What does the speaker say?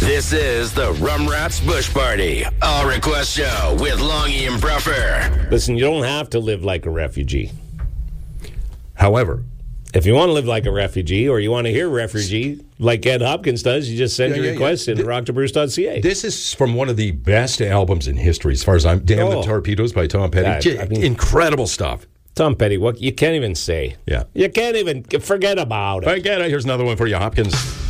This is the Rum Rats Bush Party, all request show with Longy and Bruffer. Listen, you don't have to live like a refugee. However, if you want to live like a refugee or you want to hear refugee like Ed Hopkins does, you just send your request in rocktobruce.ca. This is from one of the best albums in history, as far as I'm... Damn the Torpedoes by Tom Petty. Incredible stuff. Tom Petty, what you can't even say. Yeah. You can't even forget about it. Forget it. Here's another one for you, Hopkins.